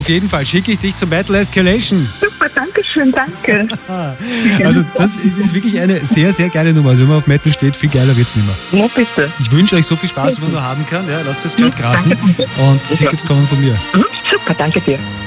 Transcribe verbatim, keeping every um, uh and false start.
Auf jeden Fall schicke ich dich zum Metal Escalation. Super, danke schön, danke. Also das ist wirklich eine sehr, sehr geile Nummer. Also wenn man auf Metal steht, viel geiler wird's nicht mehr. Ja, bitte. Ich wünsche euch so viel Spaß, wie man nur haben kann. Ja, lasst es gleich krachen. Und die Tickets kommen von mir. Super, danke dir.